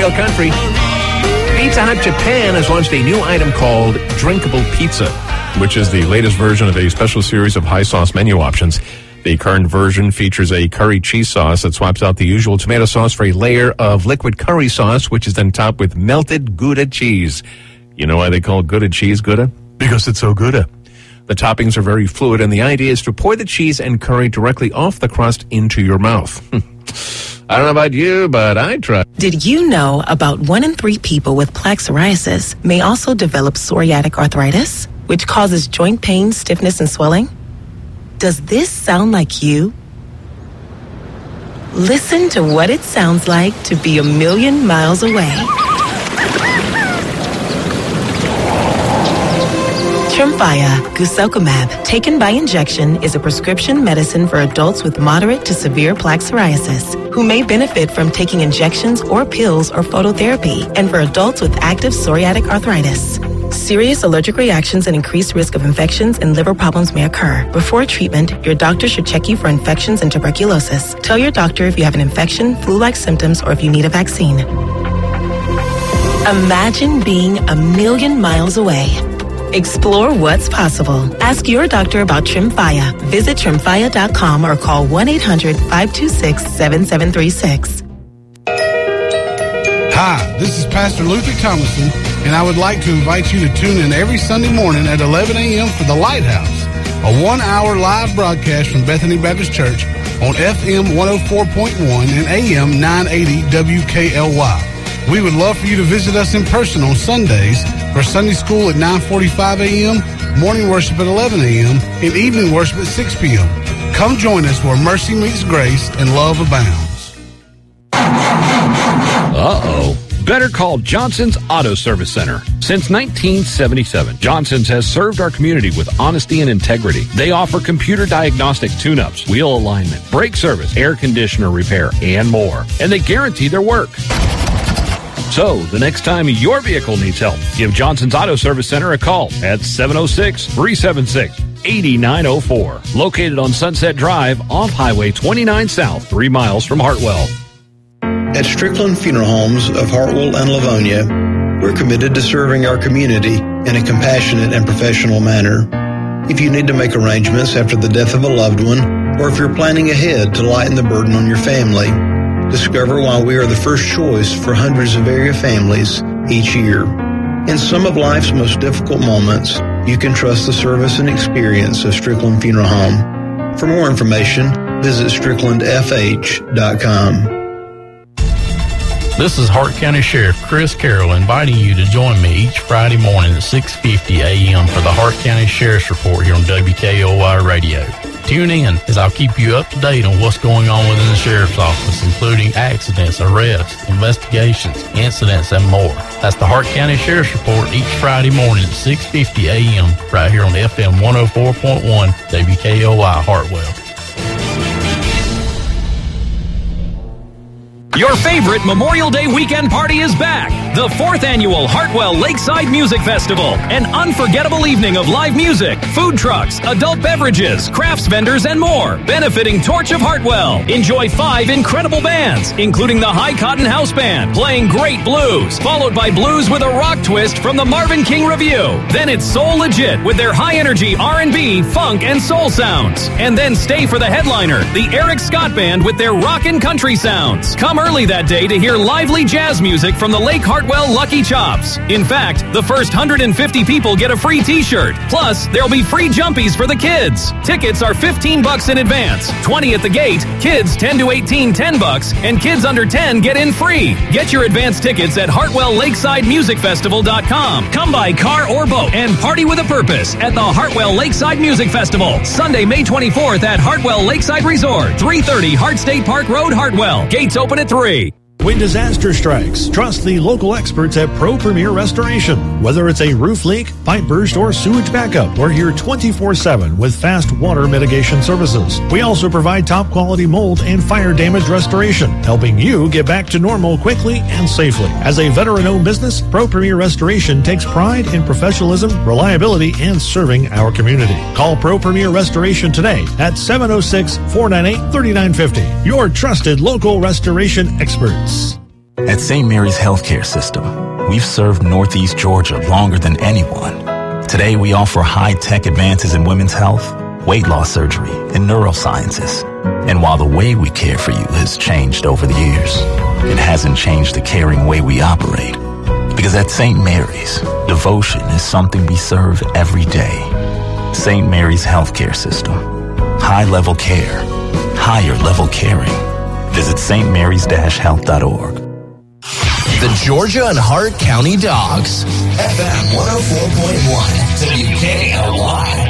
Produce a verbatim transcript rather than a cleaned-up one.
Real Country. Pizza Hut Japan has launched a new item called Drinkable Pizza, which is the latest version of a special series of high sauce menu options. The current version features a curry cheese sauce that swaps out the usual tomato sauce for a layer of liquid curry sauce, which is then topped with melted Gouda cheese. You know why they call Gouda cheese Gouda? Because it's so Gouda. The toppings are very fluid, and the idea is to pour the cheese and curry directly off the crust into your mouth. I don't know about you, but I try. Did you know about one in three people with plaque psoriasis may also develop psoriatic arthritis, which causes joint pain, stiffness, and swelling? Does this sound like you? Listen to what it sounds like to be a million miles away. Tremfya guselkumab, taken by injection, is a prescription medicine for adults with moderate to severe plaque psoriasis who may benefit from taking injections or pills or phototherapy, and for adults with active psoriatic arthritis. Serious allergic reactions and increased risk of infections and liver problems may occur. Before treatment, your doctor should check you for infections and tuberculosis. Tell your doctor if you have an infection, flu-like symptoms, or if you need a vaccine. Imagine being a million miles away. Explore what's possible. Ask your doctor about Tremfya. Visit tremfya dot com or call one eight hundred five two six seven seven three six. Hi, this is Pastor Luther Thomason, and I would like to invite you to tune in every Sunday morning at eleven a.m. for The Lighthouse, a one-hour live broadcast from Bethany Baptist Church on F M one oh four point one and A M nine eighty W K L Y. We would love for you to visit us in person on Sundays for Sunday school at nine forty-five a.m., morning worship at eleven a.m., and evening worship at six p.m. Come join us where mercy meets grace and love abounds. Uh-oh. Better call Johnson's Auto Service Center. Since nineteen seventy-seven, Johnson's has served our community with honesty and integrity. They offer computer diagnostic tune-ups, wheel alignment, brake service, air conditioner repair, and more. And they guarantee their work. So, the next time your vehicle needs help, give Johnson's Auto Service Center a call at seven oh six, three seven six, eight nine oh four. Located on Sunset Drive off Highway twenty-nine South, three miles from Hartwell. At Strickland Funeral Homes of Hartwell and Livonia, we're committed to serving our community in a compassionate and professional manner. If you need to make arrangements after the death of a loved one, or if you're planning ahead to lighten the burden on your family, discover why we are the first choice for hundreds of area families each year. In some of life's most difficult moments, you can trust the service and experience of Strickland Funeral Home. For more information, visit strickland f h dot com. This is Hart County Sheriff Chris Carroll inviting you to join me each Friday morning at six fifty a.m. for the Hart County Sheriff's Report here on W K O Y Radio. Tune in as I'll keep you up to date on what's going on within the Sheriff's Office, including accidents, arrests, investigations, incidents, and more. That's the Hart County Sheriff's Report each Friday morning at six fifty a.m. right here on F M one oh four point one W K O Y Hartwell. Your favorite Memorial Day weekend party is back. The fourth annual Hartwell Lakeside Music Festival. An unforgettable evening of live music, food trucks, adult beverages, crafts vendors, and more. Benefiting Torch of Hartwell. Enjoy five incredible bands, including the High Cotton House Band, playing great blues, followed by blues with a rock twist from the Marvin King Review. Then it's Soul Legit with their high-energy R and B, funk, and soul sounds. And then stay for the headliner, the Eric Scott Band with their rock and country sounds. Come early that day to hear lively jazz music from the Lake Hartwell Lucky Chops. In fact, the first one hundred fifty people get a free t-shirt. Plus, there'll be free jumpies for the kids. Tickets are fifteen bucks in advance, twenty at the gate, kids ten to eighteen, ten bucks, and kids under ten get in free. Get your advance tickets at hartwell lakeside music festival dot com. Come by car or boat and party with a purpose at the Hartwell Lakeside Music Festival. Sunday, May twenty-fourth at Hartwell Lakeside Resort, three thirty Hart State Park Road, Hartwell. Gates open at three. When disaster strikes, trust the local experts at Pro Premier Restoration. Whether it's a roof leak, pipe burst, or sewage backup, we're here twenty-four seven with fast water mitigation services. We also provide top quality mold and fire damage restoration, helping you get back to normal quickly and safely. As a veteran-owned business, Pro Premier Restoration takes pride in professionalism, reliability, and serving our community. Call Pro Premier Restoration today at seven oh six, four nine eight, three nine five oh. Your trusted local restoration experts. At Saint Mary's Healthcare System, we've served Northeast Georgia longer than anyone. Today, we offer high-tech advances in women's health, weight loss surgery, and neurosciences. And while the way we care for you has changed over the years, it hasn't changed the caring way we operate. Because at Saint Mary's, devotion is something we serve every day. Saint Mary's Healthcare System. High-level care. Higher-level caring. Visit s t marys dash health dot org. The Georgia and Hart County Dogs. F M one oh four point one W K L Y.